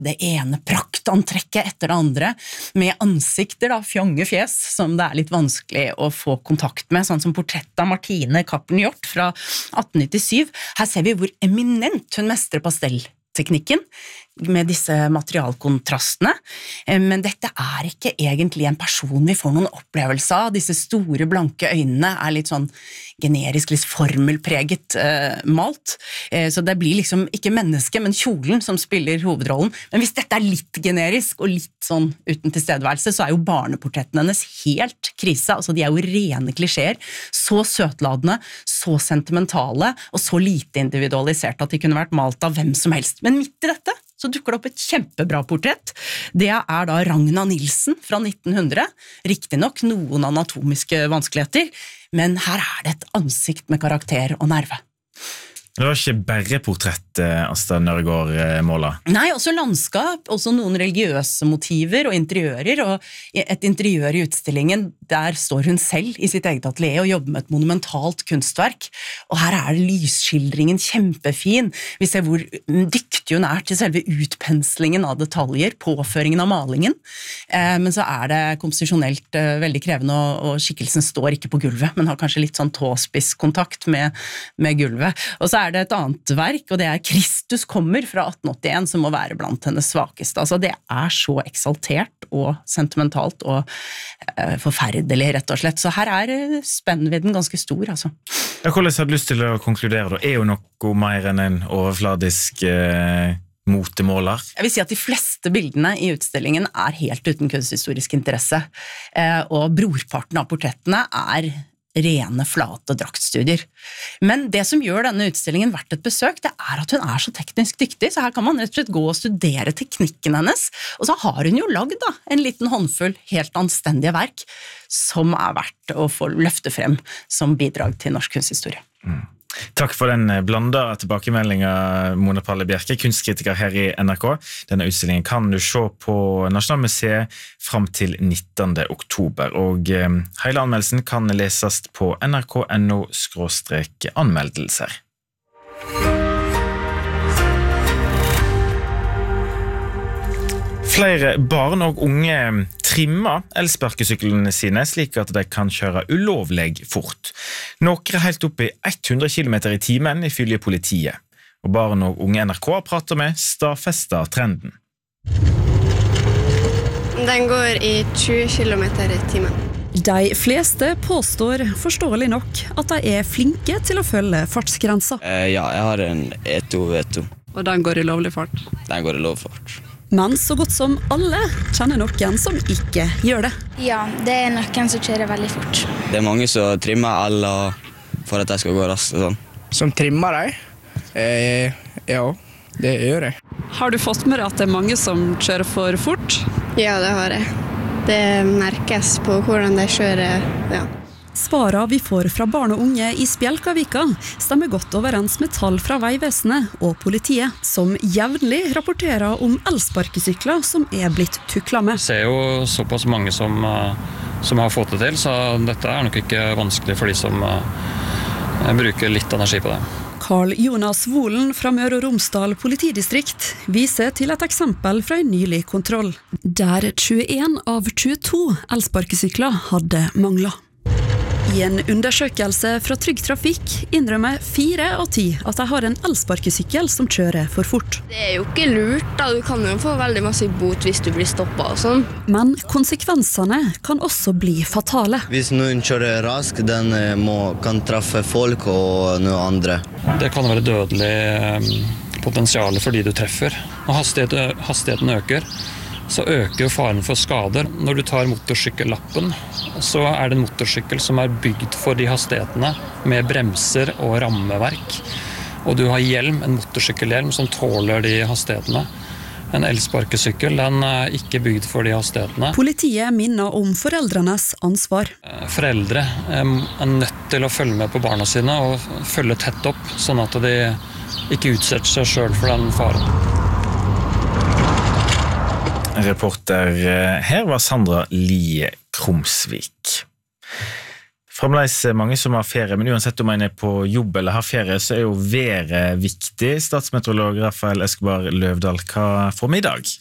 det ene praktantrekket etter det andre, med ansikter, da, fjonge fjes, som det litt vanskelig å få kontakt med, sånn som portrettet av Martine Cappelen Hjort fra 1897. Her ser vi hvor eminent hun mestrer pastellteknikken med disse materialkontrastene, men dette ikke egentlig en person vi får noen opplevelse av. Disse store, blanke øynene litt sånn generisk, litt formelpreget malt, så det blir liksom ikke menneske, men kjolen som spiller hovedrollen. Men hvis dette litt generisk og litt sånn uten tilstedeværelse, så jo barneportrettene hennes helt krise, altså de jo rene klisjeer, så søtladende, så sentimentale, og så lite individualisert at de kunne vært malt av hvem som helst. Men midt i dette, så dukker det opp et kjempebra portrett. Det da Ragna Nilsen fra 1900. Riktig nok noen anatomiske vanskeligheter, men her det et ansikt med karakter og nerve. Det var ikke bare portrett Asta Nørgaard målet? Nei, også landskap, også noen religiøse motiver og interiører, og et interiør i utstillingen, der står hun selv i sitt eget atelier og jobber med et monumentalt kunstverk, og her det lysskildringen kjempefin. Vi ser hvor dyktig hun til selve utpenslingen av detaljer, påføringen av malingen, men så det komposisjonelt veldig krevende, og skikkelsen står ikke på gulvet, men har kanskje litt sånn tåspisskontakt med gulvet. Og så det et annet verk, og det Kristus kommer fra 1881, som må være blant hennes svakeste. Altså, det så eksaltert og sentimentalt og forferdelig, rett og slett. Så her spennvidden ganske stor, altså. Hvordan har du lyst til å konkludere da? Jo noe mer enn en overfladisk motemåler? Jeg vil si at de fleste bildene i utstillingen helt uten kunsthistorisk interesse, og brorparten av portrettene rene, flate draktstudier. Men det som gjør denne utstillingen verdt et besøk, det at hun så teknisk dyktig, så her kan man rett og slett gå og studere teknikken hennes, og så har hun jo lagd en liten håndfull helt anstendige verk, som verdt å få løfte frem som bidrag til norsk kunsthistorie. Takk for den blanda tilbakemeldingen, Mona Palle Bjerke, kunstkritiker her i NRK. Denne utstillingen kan du se på Nasjonalmuseet frem til 19. oktober, og hele anmeldelsen kan leses på nrk.no/anmeldelser. Flere barn og unge trimmer elsparkesyklene sine slik at de kan kjøre ulovlig fort. Noen helt opp i 100 km i timen ifølge politiet. Og barn og unge NRK prater med stadfester trenden. Den går i 20 km i timen. De fleste påstår forståelig nok at de flinke til å følge fartsgrensa. Ja, jeg har en E2. Og den går i lovlig fart? Den går i lovlig fart. Men så godt som alle kjenner noen som ikke gjør det. Ja, det noen som kjører veldig fort. Det mange som trimmer eller for at de skal gå raskt og sånn. Som trimmer deg? Ja, det gjør jeg. Har du fått med deg at det mange som kjører for fort? Ja, det har jeg. Det merkes på hvordan de kjører, ja. Svarene vi får fra barn og unge i Spjelkavika stemmer godt overens med tall fra Veivesenet og politiet, som jevnlig rapporterer om elsparkesykler som blitt tuklet med. Jeg ser jo såpass mange som har fått det til, så dette nok ikke vanskelig for de som bruker litt energi på det. Karl Jonas Wohlen fra Møre og Romsdal politidistrikt viser til et eksempel fra en nylig kontroll, der 21 av 22 elsparkesykler hadde manglet. I en undersøkelse fra Trygg Trafikk innrømmer 4 av 10 at de har en elsparkesykkel som kjører for fort. Det jo ikke lurt, da. Du kan jo få veldig masse bot hvis du blir stoppet og sånn. Men konsekvensene kan også bli fatale. Hvis noen kjører raskt, den kan treffe folk og noen andre. Det kan være dødelig potensial for de du treffer. Når hastigheten øker, så øker jo faren for skader. Når du tar motorsykkellappen, så det en motorsykkel som bygd for de hastighetene, med bremser og rammeverk. Og du har hjelm, en motorsykkelhjelm som tåler de hastighetene. En elsparkesykkel, den ikke bygd for de hastighetene. Politiet minner om foreldrenes ansvar. Foreldre nødt til å følge med på barna sine og følge tett opp, sånn at de ikke utsetter seg selv for den faren. Reporter her var Sandra Lie Krumsvik. Fremdeles mange som har ferie, men uansett om man på jobb eller har ferie, så jo været viktig. Statsmeteorolog Rafael Escobar Løvdahl, hva får vi i dag?